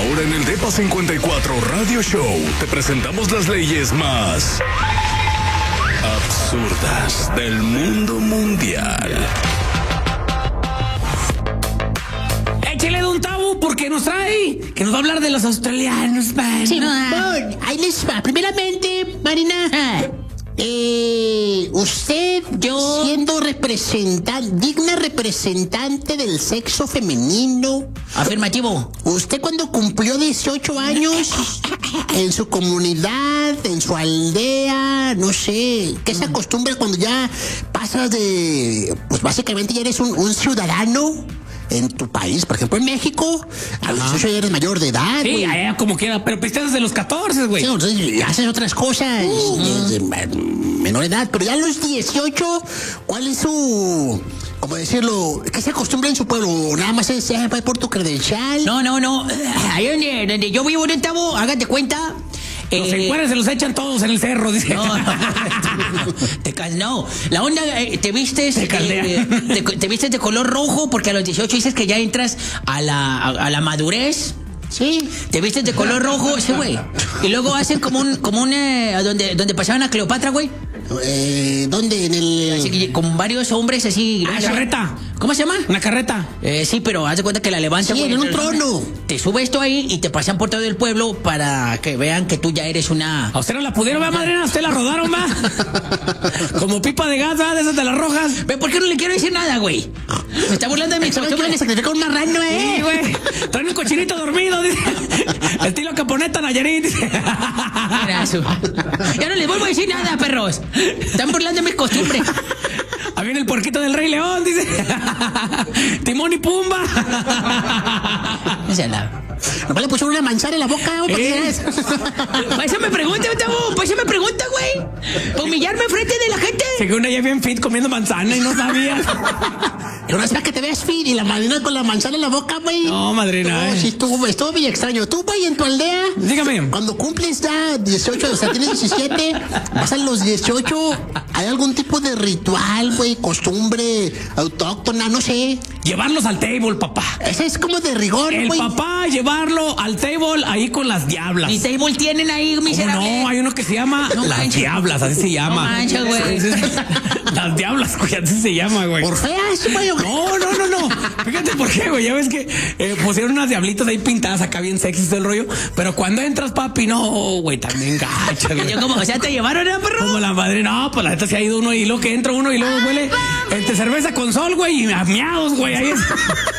Ahora en el DEPA 54 Radio Show te presentamos las leyes más absurdas del mundo mundial. Échale de un tabú porque nos trae, que nos va a hablar de los australianos, man. Sí, bueno, ahí les va. Primeramente, Marina, usted, siendo digna representante del sexo femenino. Afirmativo. Usted cuando cumplió 18 años, en su comunidad, en su aldea, no sé, ¿qué se acostumbra cuando ya pasas pues básicamente ya eres un ciudadano en tu país? Por ejemplo, en México, a los 18 ya eres mayor de edad. Sí, allá como quiera, pero pisteas desde los 14, güey. Sí, entonces haces otras cosas de menor edad, pero ya a los 18, ¿cuál es su, cómo decirlo, qué se acostumbra en su pueblo? Nada más se va por tu credencial. No. Ahí donde yo vivo, en Tabo, hágate cuenta. Los encuadres se los echan todos en el cerro, dice. No. La onda, te vistes de color rojo porque a los 18 dices que ya entras a la madurez. Sí. Te vistes de color rojo, sí, güey. Y luego hacen como un donde pasaban a Cleopatra, güey. ¿Dónde? En el... Así, con varios hombres así. Ah, carreta. ¿Cómo se llama? Una carreta. Sí, pero haz de cuenta que la levantan. Sí, en un trono. Te sube esto ahí y te pasan por todo el pueblo para que vean que tú ya eres una... ¿A usted no la pudieron, va, madrina? ¿A usted la rodaron, va? Como pipa de gas, va, de esas de las rojas. Ve, ¿por qué no le quiero decir nada, güey? Me está burlando de mi costumbre de sacrificar un marrano, Sí, güey. Traen un cochinito dormido, dice. Estilo Caponeta Nayarit, dice. Ya no les vuelvo a decir nada, perros. Están burlando de mis costumbres. Ahí viene el porquito del Rey León, dice. Timón y Pumba. ¿No le pusieron una manzana en la boca? ¿O Para eso me pregunta, güey. Para humillarme enfrente de la gente. Que una ya bien fit comiendo manzana y no sabía. Pero no es para que te veas fit y la madrina con la manzana en la boca, güey. No, madrina. No, sí, estuvo bien extraño. Tú, güey, en tu aldea. Dígame. Cuando cumples ya 18, o sea, tienes 17, pasan los 18, ¿hay algún tipo de ritual, güey, costumbre autóctona, no sé? Llevarlos al table, papá. Ese es como de rigor, güey. El papá llevarlo al table ahí con las diablas. ¿Y table tienen ahí, miserable? No, hay uno que se llama Las Diablas, así se llama. No manches, güey. Las Diablas, güey, así se llama, güey. ¿Por feas, güey? No. Fíjate por qué, güey. Ya ves que pusieron unas diablitas ahí pintadas acá bien sexys del rollo. Pero cuando entras, papi, no, güey, también gacha, güey. Yo como, o sea, ¿te llevaron, perro? Como la madre, no, pues la neta se ha ido uno y luego que entra uno y luego huele entre cerveza con sol, güey, y miados, güey, ahí es.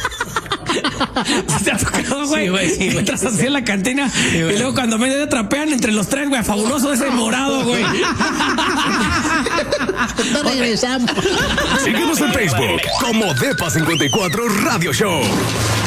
Se ha tocado, güey. Sí, entras así en la cantina y luego cuando medio trapean entre los tres, güey, fabuloso ese morado, güey. Regresamos. Síguenos en Facebook como DEPA 54 Radio Show.